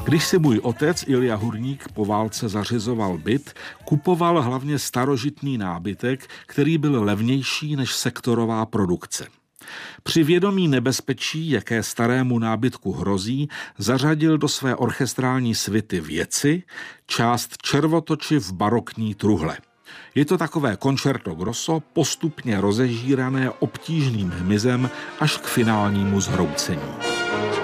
Když si můj otec Ilja Hurník po válce zařizoval byt, kupoval hlavně starožitný nábytek, který byl levnější než sektorová produkce. Při vědomí nebezpečí, jaké starému nábytku hrozí, zařadil do své orchestrální svity věci, část červotoči v barokní truhle. Je to takové concerto grosso, postupně rozežírané obtížným hmyzem až k finálnímu zhroucení.